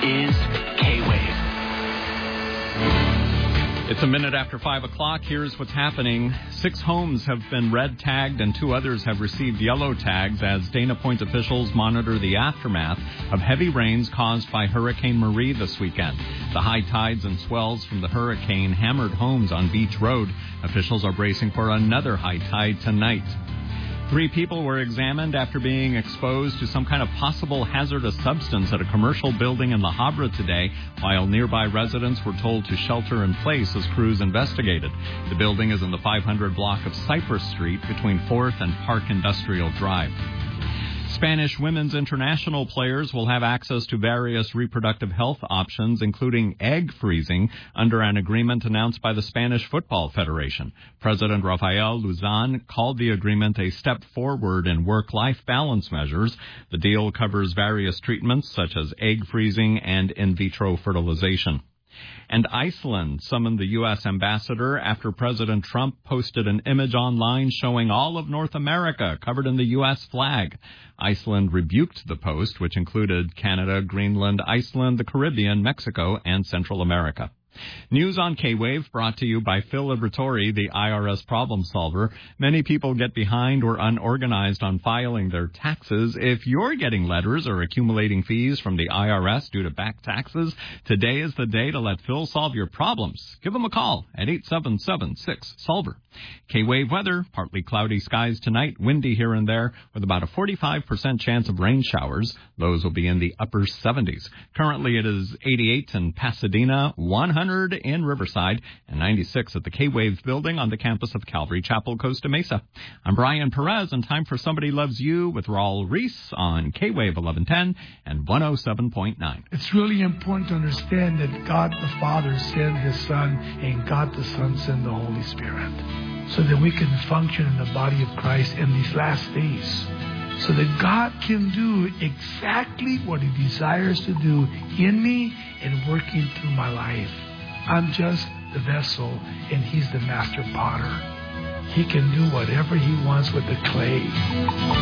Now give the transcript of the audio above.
is K-Wave. It's a minute after 5 o'clock. Here's what's happening. 6 homes have been red tagged and 2 others have received yellow tags as Dana Point officials monitor the aftermath of heavy rains caused by Hurricane Marie this weekend. The high tides and swells from the hurricane hammered homes on Beach Road. Officials are bracing for another high tide tonight. 3 people were examined after being exposed to some kind of possible hazardous substance at a commercial building in La Habra today, while nearby residents were told to shelter in place as crews investigated. The building is in the 500 block of Cypress Street between 4th and Park Industrial Drive. Spanish women's international players will have access to various reproductive health options, including egg freezing, under an agreement announced by the Spanish Football Federation. President Rafael Luzon called the agreement a step forward in work-life balance measures. The deal covers various treatments such as egg freezing and in vitro fertilization. And Iceland summoned the U.S. ambassador after President Trump posted an image online showing all of North America covered in the U.S. flag. Iceland rebuked the post, which included Canada, Greenland, Iceland, the Caribbean, Mexico, and Central America. News on K-Wave brought to you by Phil Liberatore, the IRS problem solver. Many people get behind or unorganized on filing their taxes. If you're getting letters or accumulating fees from the IRS due to back taxes, today is the day to let Phil solve your problems. Give him a call at 877-6-SOLVER. K-Wave weather, partly cloudy skies tonight, windy here and there, with about a 45% chance of rain showers. Lows will be in the upper 70s. Currently it is 88 in Pasadena, 100 in Riverside, and 96 at the K-Wave building on the campus of Calvary Chapel, Costa Mesa. I'm Brian Perez, and time for Somebody Loves You with Raul Reese on K-Wave 1110 and 107.9. It's really important to understand that God the Father sent His Son, and God the Son sent the Holy Spirit, so that we can function in the body of Christ in these last days, so that God can do exactly what He desires to do in me and working through my life. I'm just the vessel, and He's the master potter. He can do whatever He wants with the clay.